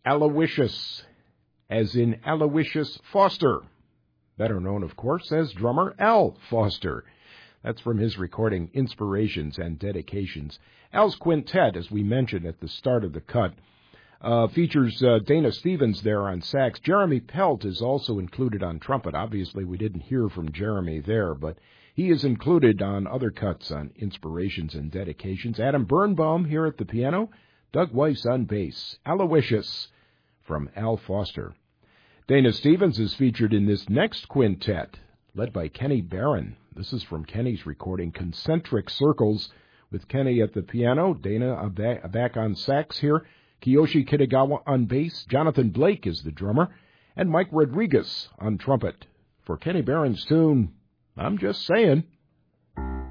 Aloysius, as in Aloysius Foster, better known, of course, as drummer Al Foster. That's from his recording Inspirations and Dedications. Al's quintet, as we mentioned at the start of the cut, features Dana Stevens there on sax. Jeremy Pelt is also included on trumpet. Obviously, we didn't hear from Jeremy there, but he is included on other cuts on Inspirations and Dedications. Adam Birnbaum here at the piano. Doug Weiss on bass. Aloysius from Al Foster. Dana Stevens is featured in this next quintet, led by Kenny Barron. This is from Kenny's recording, Concentric Circles, with Kenny at the piano, Dana back on sax here, Kiyoshi Kitagawa on bass, Jonathan Blake is the drummer, and Mike Rodriguez on trumpet. For Kenny Barron's tune, I'm Just Saying.